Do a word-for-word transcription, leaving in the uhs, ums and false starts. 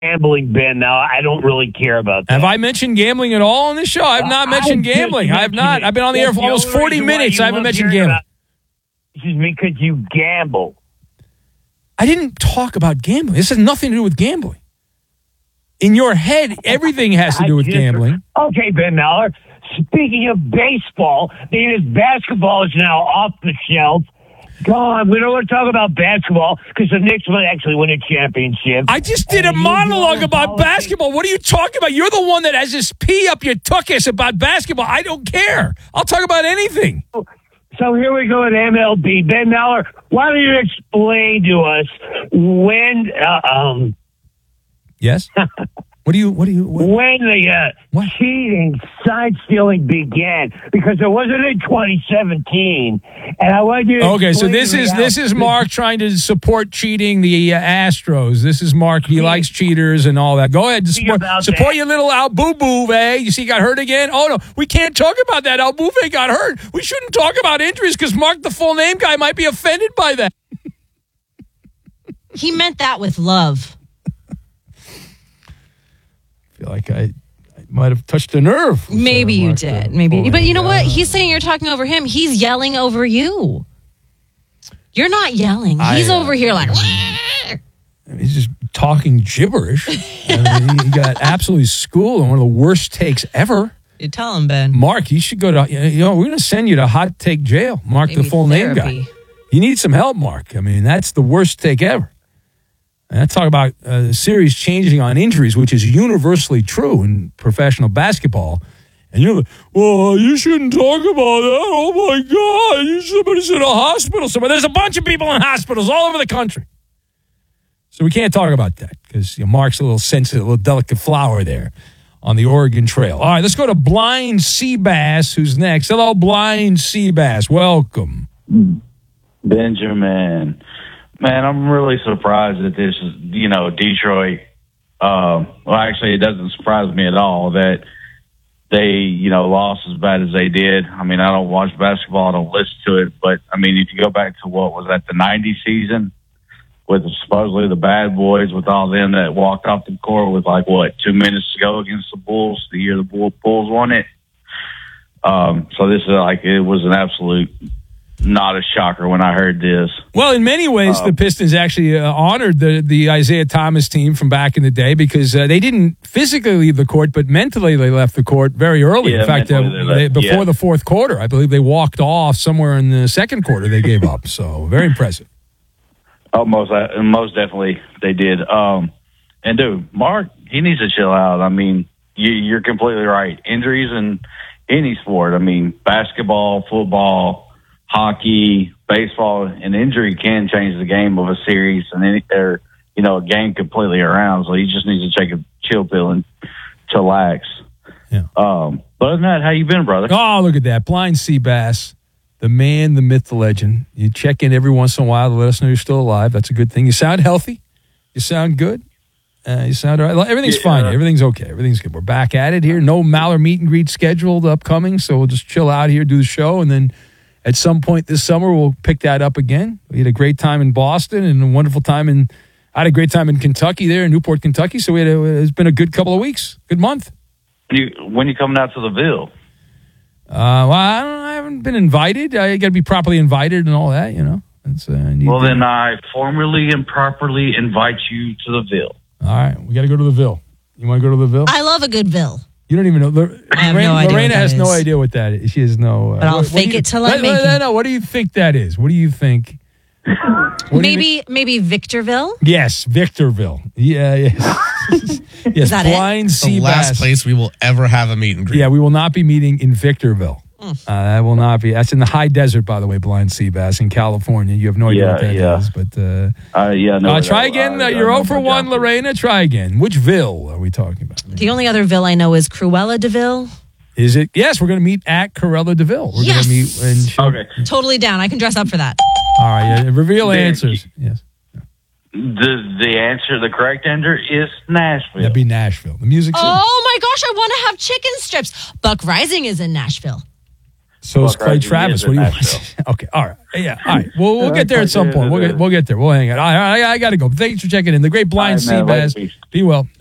gambling, Ben. Now, I don't really care about that. Have I mentioned gambling at all on this show? I have not mentioned I gambling. I have not. I've been on the air for almost forty minutes. I haven't mentioned gambling. This is because you gamble. I didn't talk about gambling. This has nothing to do with gambling. In your head, everything has to do with gambling. Okay, Ben Maller. Speaking of baseball, because basketball is now off the shelf. Gone. We don't want to talk about basketball because the Knicks might actually win a championship. I just did a monologue about basketball. What are you talking about? You're the one that has this pee up your tuchus about basketball. I don't care. I'll talk about anything. So here we go with M L B. Ben Maller, why don't you explain to us when... Uh, um, yes? What do you... What do you? What? When the uh, cheating, side stealing began, because it wasn't in twenty seventeen, and I want you to okay, so this is this is Mark trying to support cheating the uh, Astros. This is Mark. He likes cheaters and all that. Go ahead, support, support your little Altuve. Eh? You see, he got hurt again. Oh no, we can't talk about that. Altuve got hurt. We shouldn't talk about injuries because Mark, the full name guy, might be offended by that. He meant that with love. I feel like I, I might have touched a nerve. Maybe you did. Maybe. But you know what? He's saying you're talking over him. He's yelling over you. You're not yelling. He's I, uh, over here like... He's just talking gibberish. I mean, he got absolutely schooled on one of the worst takes ever. You tell him, Ben. Mark, you should go to... You know, we're going to send you to Hot Take Jail. Mark, Maybe the full therapy. name guy. You need some help, Mark. I mean, that's the worst take ever. And I talk about uh, the series changing on injuries, which is universally true in professional basketball. And you're like, well, you shouldn't talk about that. Oh, my God. You somebody's in a hospital somewhere. There's a bunch of people in hospitals all over the country. So we can't talk about that because you know, Mark's a little sensitive, a little delicate flower there on the Oregon Trail. All right, let's go to Blind Seabass, who's next. Hello, Blind Seabass. Welcome. Benjamin. Man, I'm really surprised that this is, you know, Detroit. Uh, well, actually, it doesn't surprise me at all that they, you know, lost as bad as they did. I mean, I don't watch basketball, I don't listen to it, but, I mean, if you go back to what was that, the nineties season with supposedly the bad boys, with all them that walked off the court with, like, what, two minutes to go against the Bulls, the year the Bulls won it. Um, so this is like, it was an absolute... not a shocker when I heard this. Well, in many ways, um, the Pistons actually uh, honored the, the Isaiah Thomas team from back in the day because uh, they didn't physically leave the court, but mentally they left the court very early. Yeah, in fact, uh, they, left, before yeah. the fourth quarter, I believe they walked off somewhere in the second quarter. They gave up. So very impressive. Oh, most, uh, most definitely they did. Um, and, dude, Mark, he needs to chill out. I mean, you, you're completely right. Injuries in any sport, I mean, basketball, football, hockey, baseball, an injury can change the game of a series and any, or, you know, a game completely around. So he just needs to take a chill pill and chillax. Yeah. Um, but other than that, how you been, brother? Oh, look at that. Blind Seabass, the man, the myth, the legend. You check in every once in a while to let us know you're still alive. That's a good thing. You sound healthy. You sound good. Uh, you sound all right. Everything's yeah. fine. Everything's okay. Everything's good. We're back at it here. No Maller meet and greet scheduled upcoming, so we'll just chill out here, do the show, and then at some point this summer, we'll pick that up again. We had a great time in Boston and a wonderful time in, I had a great time in Kentucky there, in Newport, Kentucky. So we had a, it's been a good couple of weeks, good month. When you, when you coming out to the Ville? Uh, well, I, don't, I haven't been invited. I got to be properly invited and all that, you know. It's, uh, I need well, to, then I formally and properly invite you to the Ville. All right, we got to go to the Ville. You want to go to the Ville? I love a good Ville. You don't even know. Lorena, I have no idea Lorena has is. no idea what that is. She has no. Uh, but I'll what, fake what you, it till I let, make let, it. No, what do you think that is? What do you think? What maybe, do you, maybe Victorville. Yes, Victorville. Yeah, yes. yes, is that Blind it? Sea The Bass. last place we will ever have a meet and greet. Yeah, we will not be meeting in Victorville. Mm. Uh, that will not be. That's in the high desert, by the way. Blind Sea Bass in California. You have no idea yeah, what that yeah. is, but uh, uh, yeah. No, uh, try again. Uh, uh, you're zero for one, Lorena. Try again. Which Ville are we talking about? The only other Ville I know is Cruella de Vil. Is it? Yes, we're going to meet at Cruella de Vil. We're yes. going to meet. And okay. Totally down. I can dress up for that. All right. Yeah, reveal the, answers. Yes. The the answer, the correct answer is Nashville. That'd be Nashville. The music. Oh my gosh! I want to have chicken strips. Buck Rising is in Nashville. So is Fuck Clay right, he Travis. is What do you in want? Nashville. Okay, all right, yeah, all right. Well, we'll get there at some point. We'll get, we'll get there. We'll hang it. All right, I, I got to go. Thanks for checking in. The great Blind All right, man. Seabass. Later, peace. Be well.